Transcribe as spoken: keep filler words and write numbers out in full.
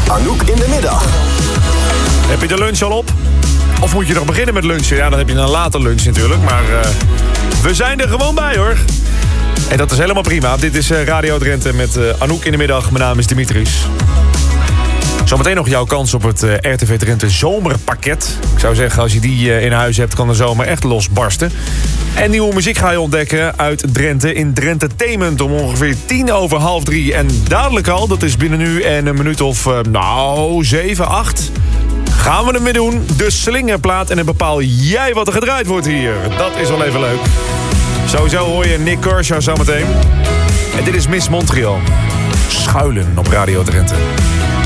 Anouk in de middag. Heb je de lunch al op? Of moet je nog beginnen met lunchen? Ja, dan heb je een later lunch natuurlijk. Maar uh, we zijn er gewoon bij, hoor. En dat is helemaal prima. Dit is uh, Radio Drenthe met uh, Anouk in de middag. Mijn naam is Dimitris. Zometeen nog jouw kans op het uh, R T V Drenthe zomerpakket. Ik zou zeggen, als je die uh, in huis hebt, kan de zomer echt losbarsten. En nieuwe muziek ga je ontdekken uit Drenthe in Drenthetainment om ongeveer tien over half drie. En dadelijk al, dat is binnen nu en een minuut of, uh, nou, zeven, acht... gaan we ermee doen. De slingerplaat en dan bepaal jij wat er gedraaid wordt hier. Dat is wel even leuk. Sowieso hoor je Nick Kershaw zometeen. En dit is Miss Montreal. Schuilen op Radio Drenthe.